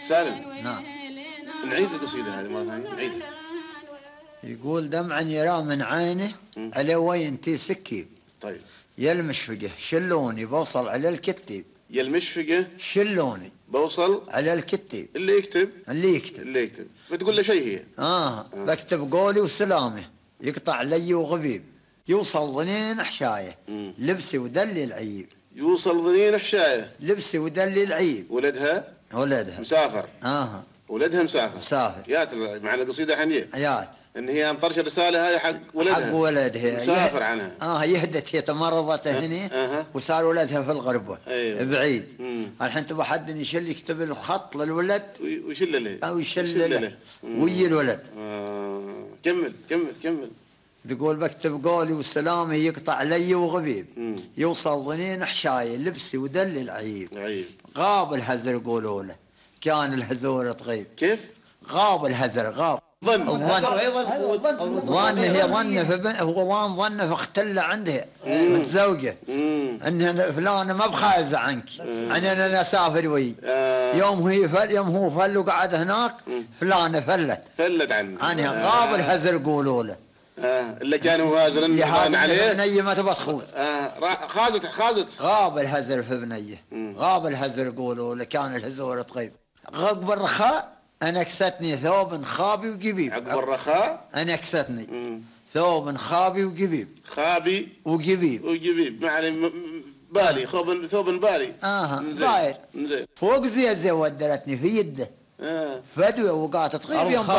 سالم. نعم. نعيد القصيدة هذه مرة ثانية، نعيدها. يقول دمعا يرى من عينه على وين تسكيب. طيب. يلمشفقه شلوني بوصل على الكتيب. يلمشفقه شلوني بوصل على الكتيب. اللي يكتب اللي يكتب بتقول له شيء هي. بكتب قولي وسلامه يقطع لي وغبيب. يوصل ظنين حشايه لبسي ودلي العيب. يوصل ظنين حشايه لبسي ودلي العيب. ولدها مسافر. ولدها مسافر. يات معنا القصيدة حنيه. يات ان هي مطرش الرسالة هاي حق ولدها مسافر عنها. يهدت هي تمرضت هنا وصار ولدها في الغربة. أيوه. بعيد. الحين تبغى حد يشل يكتب الخط للولد ويشل له او يشل له ويا الولد. كمل. تقول بكتب قولي والسلام يقطع لي وغبيب. يوصل ظنين حشايه لبسي ودلي العيب. غاب الهزر يقولوا له كان الهزور تغيب. كيف؟ غاب الهزر ظن هي هو ظن فاختل عندها متزوجه انها فلانه ما بخايزه عنك انا اسافر وي. يوم هو فل وقعد هناك فلانه فلت عنها. غاب الهزر يقولوا له اللي كان هو هازر اللي عليه بنيه ما تبغى تخوض. خازت. غاب الهزر في بنيه. غاب الهزر يقولوا له كان الهزور تغيب. عقب الرخاء أنكستني ثوب خابي وجبيب. عقب الرخاء أنكستني ثوب خابي وجبيب. خابي وجبيب معني بالي ثوب بالي. باير. فوق زي ودرتني في يده. فدوى وقعت تغيب يوم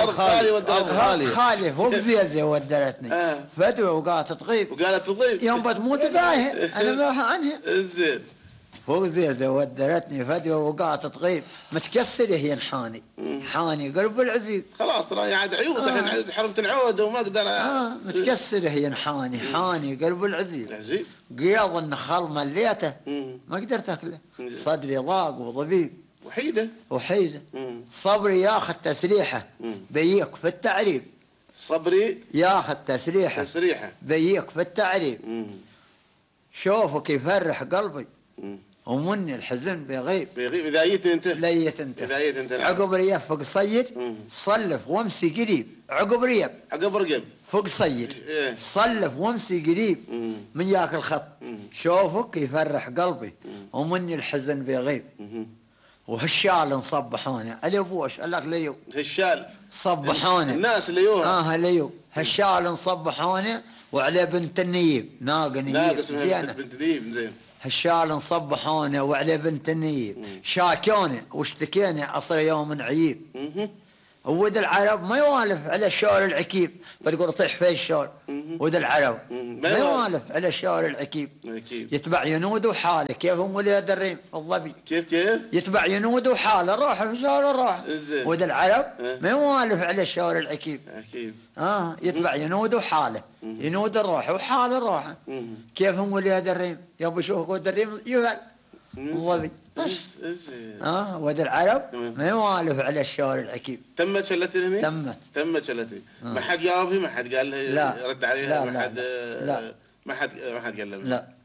خالي فوق زي ودرتني. فدوى وقعت تغيب وقالت تغيب يوم بتموت باهي انا ما عنها. زين فوق زي ودرتني فدوى وقعت تغيب. متكسره هي حاني قلب العزيز. خلاص ترى عاد عيوز الحين حرمت العود وما اقدر. متكسره هي حاني قلب العزيز. قياض النخل مليته ما قدرت اكله. صدري ضاق وضبيب. وحيده. صبري ياخذ تسريحه بيك في التعريب. صبري ياخذ تسريحه بيك في التعريب. شوفك يفرح قلبي ومني الحزن بيغيب. إذا ليت انت عقب ريب فوق صيد صلف وامسي قريب. عقب ريب فوق صيد صلف وامسي قريب من ياك الخط. شوفك يفرح قلبي ومني الحزن بيغيب. وهالشال نصبحونه على بوش قال لك ليو هالشال صبحونه الناس ليوها ليو هالشال نصبحونه وعلى بنت النيب ناقص بنت النيب. زين هالشال نصبحونه وعلى بنت النيب. شاكونه واشتكينا اصل يوم عيب. ود العرب ما يوالف على الشعر العكيب. بتقول طيح في الشعر. ود العرب ما يوالف على الشعر العكيب. يتبع ينود وحاله كيفهم ولاد الريم الظبي. كيف يتبع ينود وحاله روح في شعر الروح. ود العرب ما يوالف على الشعر العكيب. يتبع ينود وحاله ينود الروح وحاله الروح. كيفهم ولاد الريم يبي يشوفوا ود الريم يفعل الظبي بس. ود العرب ما يوالف على الشعر العكيب. تمت شلتي لهني؟ تمت شلتي. ما حد جاوب ما حد قال رد عليها. لا ما حد قال له. لا